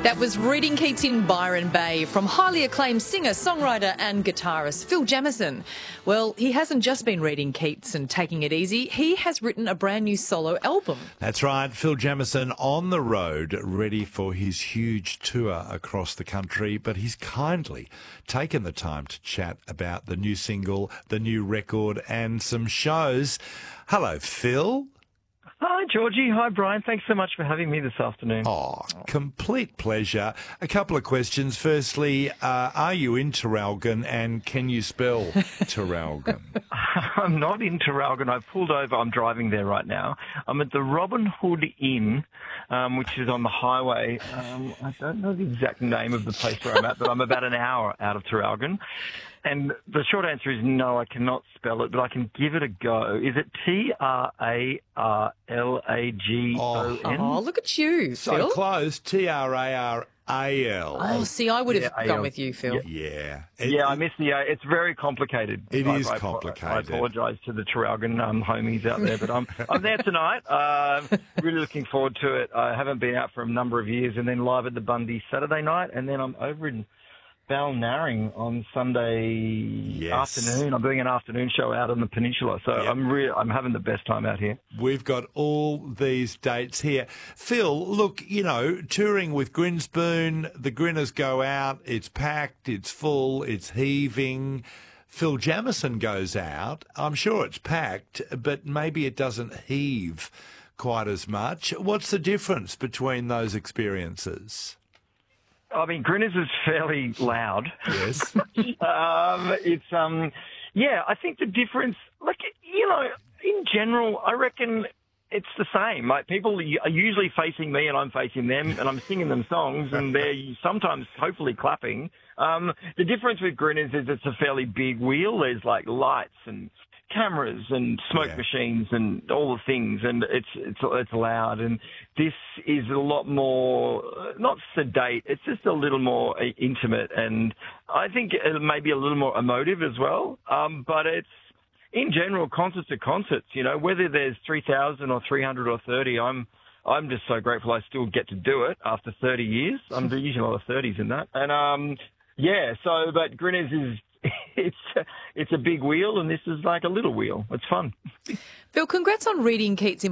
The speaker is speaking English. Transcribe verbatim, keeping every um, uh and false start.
That was Reading Keats in Byron Bay from highly acclaimed singer, songwriter and guitarist Phil Jamieson. Well, he hasn't just been reading Keats and taking it easy. He has written a brand new solo album. That's right, Phil Jamieson on the road, ready for his huge tour across the country, but he's kindly taken the time to chat about the new single, the new record and some shows. Hello, Phil. Hi, Georgie. Hi, Brian. Thanks so much for having me this afternoon. Oh, complete pleasure. A couple of questions. Firstly, uh, are you in Traralgon and can you spell Traralgon? I'm not in Traralgon. I've pulled over. I'm driving there right now. I'm at the Robin Hood Inn, um, which is on the highway. Um, I don't know the exact name of the place where I'm at, but I'm about an hour out of Traralgon. And the short answer is no, I cannot spell it, but I can give it a go. Is it T R A R L A G O N? Oh, look at you, So Phil. close, T R A R A L. Oh, see, I would have Yeah, gone A L. with you, Phil. Yeah. It- Yeah, I missed the A. It's very complicated. It I, is I, complicated. I apologise to the Traralgon um, homies out there, but I'm I'm there tonight. Uh, really looking forward to it. I haven't been out for a number of years, and then live at the Bundy Saturday night, and then I'm over in Balnarring on Sunday Yes. afternoon. I'm doing an afternoon show out on the peninsula, so Yep. I'm re- I'm having the best time out here. We've got all these dates here. Phil, look, you know, touring with Grinspoon, the Grinners go out, it's packed, it's full, it's heaving. Phil Jamieson goes out, I'm sure it's packed, but maybe it doesn't heave quite as much. What's the difference between those experiences? I mean, Grinners is fairly loud. Yes. um, it's um, yeah. I think the difference, like you know, in general, I reckon it's the same. Like people are usually facing me, and I'm facing them, and I'm singing them songs, and they're sometimes hopefully clapping. Um, the difference with Grinners is it's a fairly big wheel. There's like lights and cameras and smoke Yeah. machines and all the things, and it's it's it's loud. And this is a lot more uh, not sedate. It's just a little more uh, intimate, and I think it may be a little more emotive as well. Um, but it's in general concerts to concerts. You know, whether there's three thousand or three hundred or thirty, I'm I'm just so grateful I still get to do it after thirty years. I'm using a lot of thirties in that, and um, yeah. So, but Grinners is. It's a, it's a big wheel, and this is like a little wheel. It's fun. Phil, congrats on reading Keats in